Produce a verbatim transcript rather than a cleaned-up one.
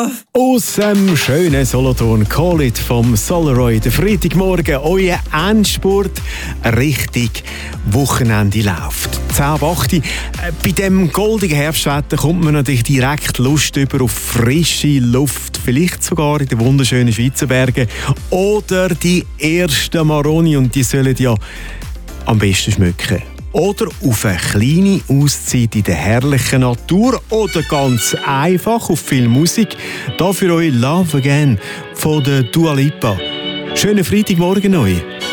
Love. Aus dem schönen Solothurn Call It vom Solaroy. Der Freitagmorgen, euer Endspurt richtig Wochenende läuft. zehn ab acht. Bei dem goldigen Herbstwetter kommt man natürlich direkt Lust über auf frische Luft. Vielleicht sogar in den wunderschönen Schweizer Bergen. Oder die ersten Maroni. Und die sollen ja am besten schmecken. Oder auf eine kleine Auszeit in der herrlichen Natur. Oder ganz einfach auf viel Musik. Da für euch Love Again von der Dua Lipa. Schönen Freitagmorgen euch.